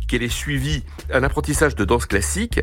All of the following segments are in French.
qu'elle ait suivi un apprentissage de danse classique.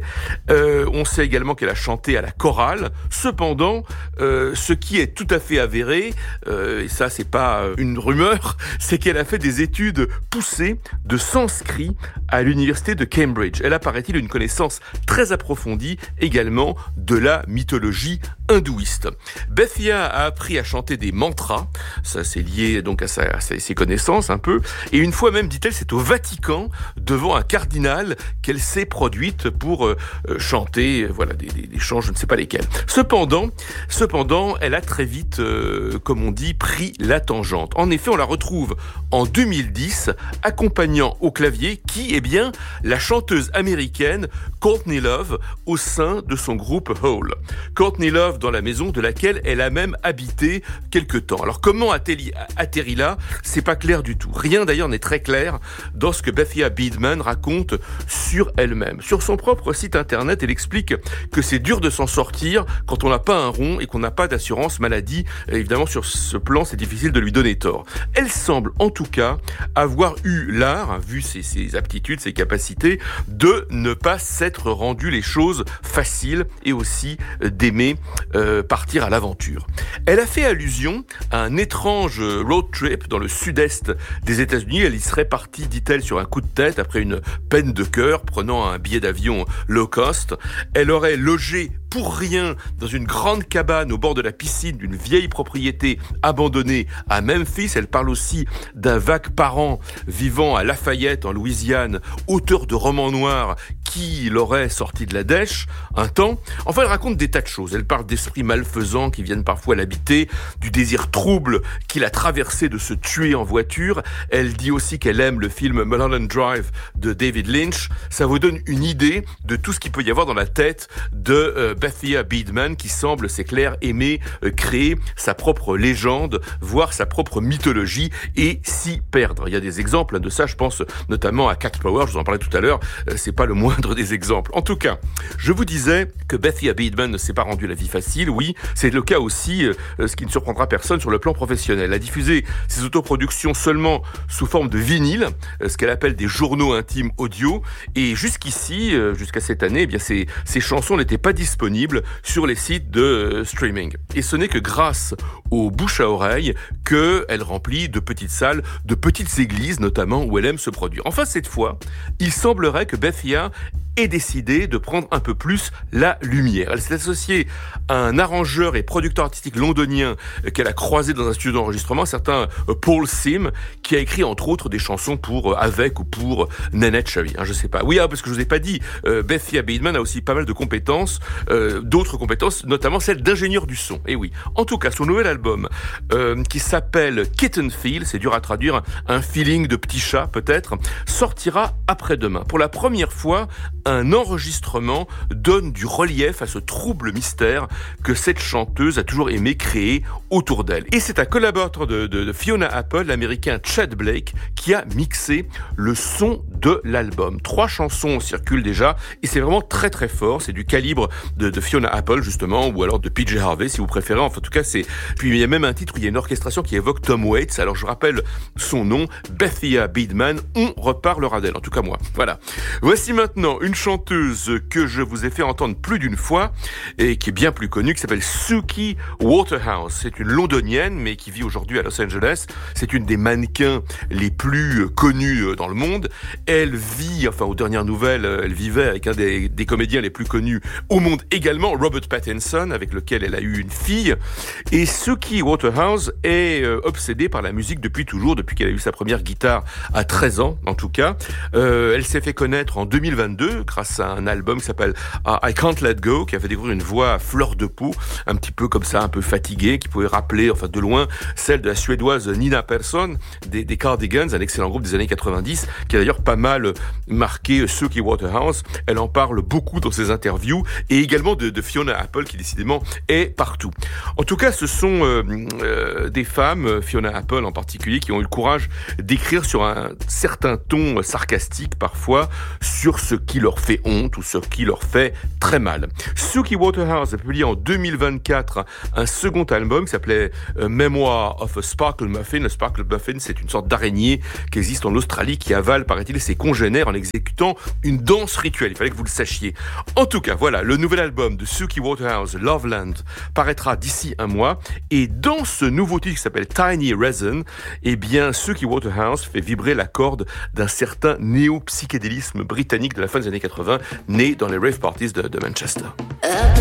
On sait également qu'elle a chanté à la chorale. Cependant, ce qui est tout à fait avéré, et ça c'est pas une rumeur, c'est qu'elle a fait des études poussées de sanskrit à l'université de Cambridge. Elle a, paraît-il, une connaissance très approfondie également de la mythologie hindouiste. Bethia a appris à chanter des mantras, ça c'est lié donc à ses connaissances un peu, et une fois même, dit-elle, c'est au Vatican, devant un cardinal, qu'elle s'est produite pour chanter voilà, des chants, je ne sais pas lesquels. Cependant, elle a très vite, comme on dit, pris la tangente. En effet, on la retrouve en 2010, accompagnant au clavier qui est bien la chanteuse américaine Courtney Love au sein de son groupe Hole. Courtney Love dans la maison de laquelle elle a même habité quelque temps. Alors comment atterrit là ? C'est pas clair du tout. Rien d'ailleurs n'est très clair dans ce que Bethia Beadman raconte sur elle-même. Sur son propre site internet, elle explique que c'est dur de s'en sortir quand on n'a pas un rond et qu'on n'a pas d'assurance maladie. Et évidemment, sur ce plan, c'est difficile de lui donner tort. Elle semble en tout cas avoir eu l'art, vu ses aptitudes, ses capacités, de ne pas s'être rendu les choses faciles et aussi d'aimer partir à l'aventure. Elle a fait allusion à un étrange road trip dans le sud-est des États-Unis. Elle y serait partie, dit-elle, sur un coup de tête après une peine de cœur, prenant un billet d'avion low cost. Elle aurait logé pour rien dans une grande cabane au bord de la piscine d'une vieille propriété abandonnée à Memphis. Elle parle aussi d'un vague parent vivant à Lafayette en Louisiane, auteur de romans noirs qui l'aurait sorti de la dèche un temps. Enfin, elle raconte des tas de choses. Elle parle d'esprits malfaisants qui viennent parfois l'habiter, du désir trouble qu'il a traversé de se tuer en voiture. Elle dit aussi qu'elle aime le film Mulholland Drive de David Lynch. Ça vous donne une idée de tout ce qu'il peut y avoir dans la tête de Bethia Beadman, qui semble, c'est clair, aimer créer sa propre légende, voire sa propre mythologie et s'y perdre. Il y a des exemples de ça, je pense notamment à Cat Power, je vous en parlais tout à l'heure, c'est pas le moindre des exemples. En tout cas, je vous disais que Bethia Beadman ne s'est pas rendu la vie facile, oui, c'est le cas aussi, ce qui ne surprendra personne sur le plan professionnel. Elle a diffusé ses autoproductions seulement sous forme de vinyle, ce qu'elle appelle des journaux intimes audio, et jusqu'ici, jusqu'à cette année, eh bien ces chansons n'étaient pas disponibles sur les sites de streaming. Et ce n'est que grâce aux bouche à oreille qu'elle remplit de petites salles, de petites églises notamment, où elle aime se produire. Enfin, cette fois, il semblerait que Bethia ait décidé de prendre un peu plus la lumière. Elle s'est associée à un arrangeur et producteur artistique londonien qu'elle a croisé dans un studio d'enregistrement, un certain Paul Sim, qui a écrit entre autres des chansons avec ou pour Neneh Cherry, je sais pas. Oui, parce que je vous ai pas dit, Bethia Beadman a aussi pas mal de compétences, d'autres compétences, notamment celle d'ingénieur du son. Et oui. En tout cas, son nouvel album, qui s'appelle Kitten Feel, c'est dur à traduire, un feeling de petit chat peut-être, sortira après-demain. Pour la première fois, un enregistrement donne du relief à ce trouble mystère que cette chanteuse a toujours aimé créer autour d'elle. Et c'est un collaborateur de Fiona Apple, l'américain Chad Blake, qui a mixé le son de l'album. 3 chansons circulent déjà, et c'est vraiment très très fort. C'est du calibre de Fiona Apple, justement, ou alors de PJ Harvey, si vous préférez. Enfin, en tout cas, c'est... Puis il y a même un titre où il y a une orchestration qui évoque Tom Waits. Alors je rappelle son nom, Bethia Beadman. On reparlera d'elle, en tout cas moi. Voilà. Voici maintenant une chanteuse que je vous ai fait entendre plus d'une fois et qui est bien plus connue, qui s'appelle Suki Waterhouse. C'est une londonienne, mais qui vit aujourd'hui à Los Angeles. C'est une des mannequins les plus connues dans le monde. Elle vit, enfin aux dernières nouvelles, elle vivait avec un des comédiens les plus connus au monde également, Robert Pattinson, avec lequel elle a eu une fille. Et Suki Waterhouse est obsédée par la musique depuis toujours, depuis qu'elle a eu sa première guitare à 13 ans en tout cas. Elle s'est fait connaître en 2022 grâce à un album qui s'appelle I Can't Let Go, qui a fait découvrir une voix à fleur de peau, un petit peu comme ça, un peu fatiguée, qui pouvait rappeler, enfin de loin, celle de la suédoise Nina Persson, des Cardigans, un excellent groupe des années 90, qui a d'ailleurs pas mal marqué Suki Waterhouse. Elle en parle beaucoup dans ses interviews, et également de Fiona Apple, qui décidément est partout. En tout cas, ce sont des femmes, Fiona Apple en particulier, qui ont eu le courage d'écrire sur un certain ton sarcastique parfois, sur ce qui leur leur fait honte ou ce qui leur fait très mal. Suki Waterhouse a publié en 2024 un second album qui s'appelait Memoir of a Sparkle Muffin. Le Sparkle Muffin, c'est une sorte d'araignée qui existe en Australie qui avale, paraît-il, ses congénères en exécutant une danse rituelle. Il fallait que vous le sachiez. En tout cas, voilà, le nouvel album de Suki Waterhouse, Loveland, paraîtra d'ici un mois. Et dans ce nouveau titre qui s'appelle Tiny Resin, eh bien, Suki Waterhouse fait vibrer la corde d'un certain néo-psychédélisme britannique de la fin des années 80, né dans les rave parties de Manchester.